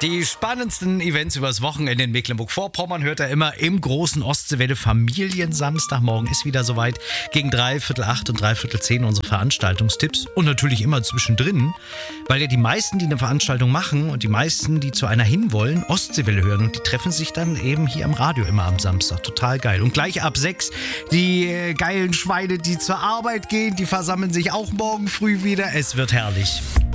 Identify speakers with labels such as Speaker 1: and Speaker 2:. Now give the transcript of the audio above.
Speaker 1: Die spannendsten Events übers Wochenende in Mecklenburg-Vorpommern hört er immer im großen Ostseewelle Familiensamstagmorgen. Ist wieder soweit. Gegen 7:45 und 9:45 unsere Veranstaltungstipps. Und natürlich immer zwischendrin, weil ja die meisten, die eine Veranstaltung machen und die meisten, die zu einer hinwollen, Ostseewelle hören. Und die treffen sich dann eben hier am Radio immer am Samstag. Total geil. Und gleich ab 6 die geilen Schweine, die zur Arbeit gehen, die versammeln sich auch morgen früh wieder. Es wird herrlich.